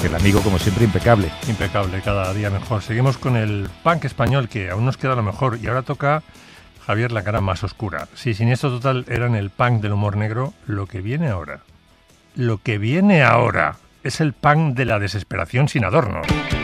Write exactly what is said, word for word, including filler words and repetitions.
el amigo, como siempre, impecable. Impecable, cada día mejor. Seguimos con el punk español, que aún nos queda lo mejor. Y ahora toca, Javier, la cara más oscura. Si Siniestro Total eran el punk del humor negro, lo que viene ahora, lo que viene ahora es el punk de la desesperación sin adornos.